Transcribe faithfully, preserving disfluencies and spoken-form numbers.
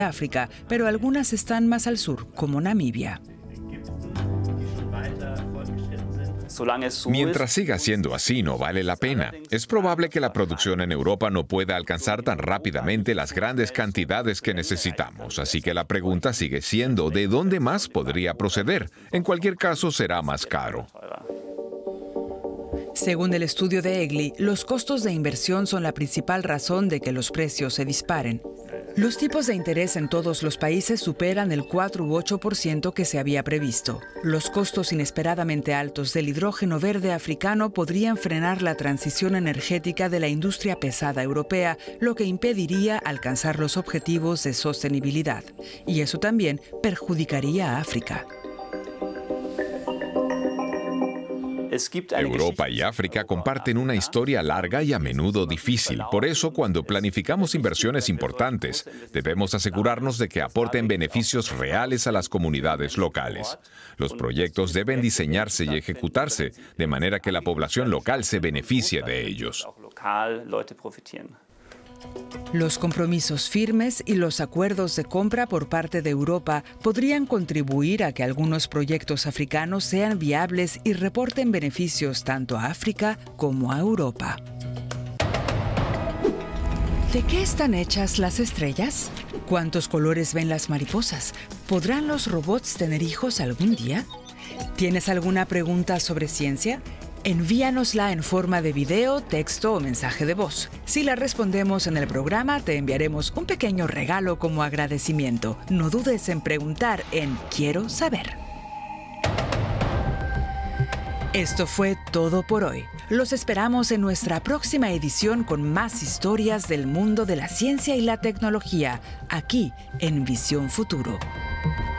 África, pero algunas están más al sur, como Namibia. Mientras siga siendo así, no vale la pena. Es probable que la producción en Europa no pueda alcanzar tan rápidamente las grandes cantidades que necesitamos, así que la pregunta sigue siendo ¿de dónde más podría proceder? En cualquier caso, será más caro. Según el estudio de EGLI, los costos de inversión son la principal razón de que los precios se disparen. Los tipos de interés en todos los países superan el cuatro u ocho por ciento que se había previsto. Los costos inesperadamente altos del hidrógeno verde africano podrían frenar la transición energética de la industria pesada europea, lo que impediría alcanzar los objetivos de sostenibilidad. Y eso también perjudicaría a África. Europa y África comparten una historia larga y a menudo difícil. Por eso, cuando planificamos inversiones importantes, debemos asegurarnos de que aporten beneficios reales a las comunidades locales. Los proyectos deben diseñarse y ejecutarse de manera que la población local se beneficie de ellos. Los compromisos firmes y los acuerdos de compra por parte de Europa podrían contribuir a que algunos proyectos africanos sean viables y reporten beneficios tanto a África como a Europa. ¿De qué están hechas las estrellas? ¿Cuántos colores ven las mariposas? ¿Podrán los robots tener hijos algún día? ¿Tienes alguna pregunta sobre ciencia? Envíanosla en forma de video, texto o mensaje de voz. Si la respondemos en el programa, te enviaremos un pequeño regalo como agradecimiento. No dudes en preguntar en Quiero saber. Esto fue todo por hoy. Los esperamos en nuestra próxima edición con más historias del mundo de la ciencia y la tecnología, aquí en Visión Futuro.